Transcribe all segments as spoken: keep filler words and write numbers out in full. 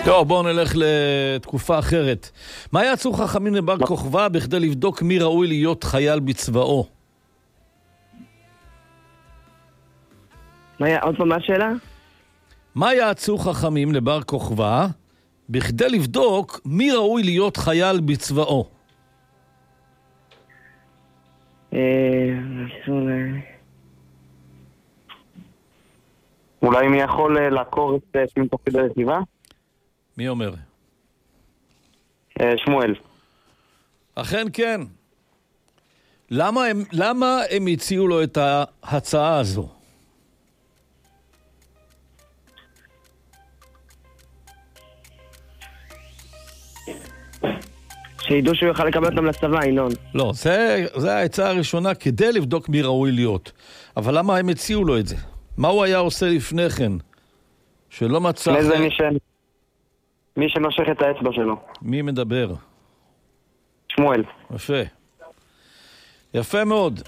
טוב, בואו נלך לתקופה אחרת. מה יעשו חכמים לבר כוכבא בכדי לבדוק מי ראוי להיות חייל בצבאו? מה, עוד פעם, מה השאלה? מה יעשו חכמים לבר כוכבא בכדי לבדוק מי ראוי להיות חייל בצבאו? אולי מי יכול לעקור את שמי תוך כדי רכיבה? מי אומר? שמואל. אכן כן. למה הם, למה הם הציעו לו את ההצעה הזו? שידעו שהוא יוכל לקבל אותם לצבא, ינון. לא, זה, זה ההצעה הראשונה כדי לבדוק מי ראוי להיות. אבל למה הם הציעו לו את זה? מה הוא היה עושה לפני כן? שלא מצא... מי זה מי ש... מי שנושך את האצבע שלו. מי מדבר? שמואל. יפה. יפה מאוד.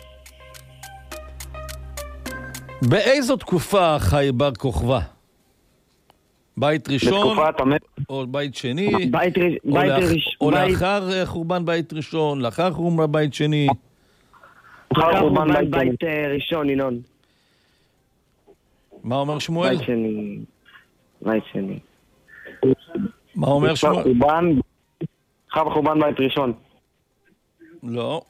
באיזו תקופה חי בר כוכבא? בית ראשון? בתקופת המלך. או בית שני? בית ראשון. או, לאח... או לאחר חורבן בית ראשון? לאחר חורבן בית שני? לאחר חורבן בית, בית ראשון, ינון. מה אומר שמואל? בית שני. בית שני. מה אומר שמואל? לאחר חורבן בית ראשון. לא.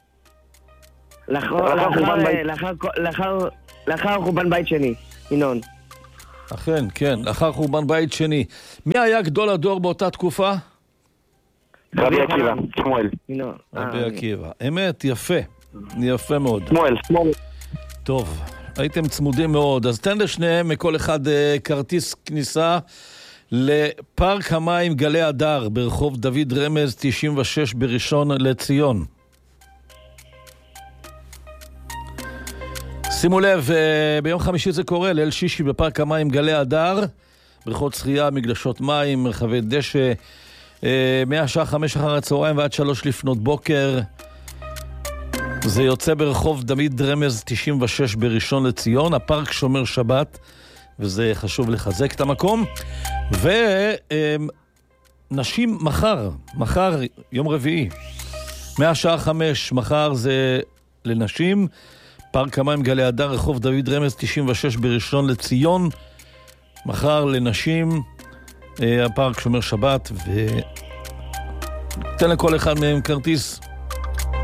לאחר חורבן בית שני, ינון. אכן, כן, לאחר חורבן בית שני. מי היה גדול הדור באותה תקופה? רבי עקיבא, שמואל. רבי עקיבא. אמת, יפה. יפה מאוד. שמואל, שמואל. טוב, הייתם צמודים מאוד. אז תן לשניהם מכל אחד כרטיס כניסה לפארק המים גלי הדר ברחוב דוד רמז תשעים ושש בראשון לציון. שימו לב, ביום חמישי זה קורה, ליל שישי בפארק המים גלי הדר, בריכות שחייה, מגלשות מים, מרחבי דשא, מהשעה חמש אחר הצהריים ועד שלוש לפנות בוקר. זה יוצא ברחוב דוד רמז תשעים ושש בראשון לציון, הפארק שומר שבת, וזה חשוב לחזק את המקום. ונשים מחר, מחר יום רביעי, מהשעה חמש, מחר זה לנשים, פארק המים גלי הדר, רחוב דוד רמז תשעים ושש בראשון לציון, מחר לנשים, הפארק שומר שבת, ותן לכל אחד מהם כרטיס.